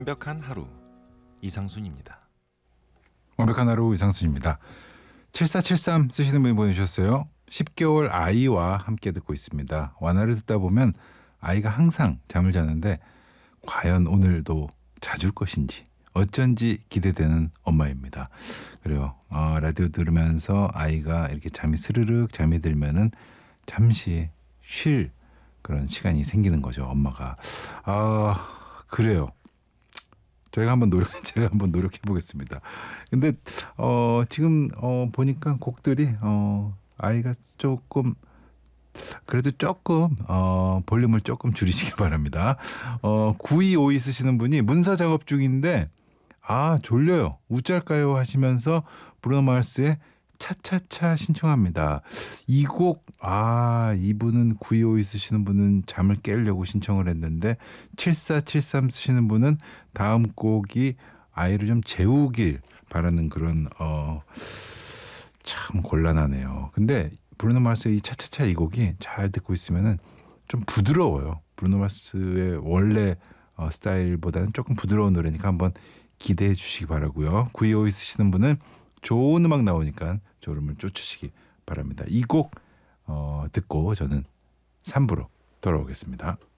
완벽한 하루 이상순입니다. 완벽한 하루 이상순입니다. 7473 쓰시는 분이 보내주셨어요. 10개월 아이와 함께 듣고 있습니다. 완화를 듣다 보면 아이가 항상 잠을 자는데 과연 오늘도 자줄 것인지 어쩐지 기대되는 엄마입니다. 그래요. 라디오 들으면서 아이가 이렇게 잠이 들면은 잠시 쉴 그런 시간이 생기는 거죠. 엄마가. 그래요. 제가 한번 노력해 보겠습니다. 근데 지금 보니까 곡들이 아이가 조금 그래도 조금 볼륨을 조금 줄이시기 바랍니다. 9252 쓰시는 분이 문서 작업 중인데 졸려요. 우짤까요 하시면서 브루노 마르스의 차차차 신청합니다. 이 곡 이분은 9252 쓰시는 분은 잠을 깨려고 신청을 했는데 7473 쓰시는 분은 다음 곡이 아이를 좀 재우길 바라는 그런 참 곤란하네요. 근데 브루노 마르스의 이 차차차 이 곡이 잘 듣고 있으면은 좀 부드러워요. 브루노 마르스의 원래 스타일보다는 조금 부드러운 노래니까 한번 기대해 주시기 바라고요. 9252 쓰시는 분은 좋은 음악 나오니까 졸음을 쫓으시기 바랍니다. 이 곡 듣고 저는 3부로 돌아오겠습니다.